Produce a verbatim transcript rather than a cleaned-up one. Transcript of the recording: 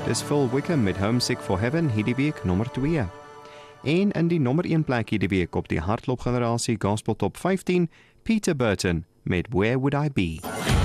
Dis Phil Wickham met Homesick for Heaven, hierdie week nommer twee. En in die nommer een plek hierdie week op die Hardloop Generasie Gospel Top vyftien, Peter Burton met Where Would I Be?